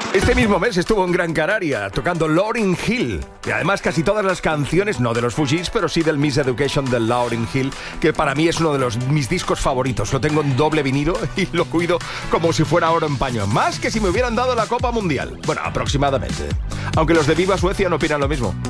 Este mismo mes estuvo en Gran Canaria tocando Lauryn Hill. Y además casi todas las canciones, no de los Fugees, pero sí del Miss Education de Lauryn Hill, que para mí es uno de mis discos favoritos. Lo tengo en doble vinilo y lo cuido como si fuera oro en paño. Más que si me hubieran dado la Copa Mundial. Bueno, aproximadamente. Aunque los de Viva Suecia no opinan lo mismo.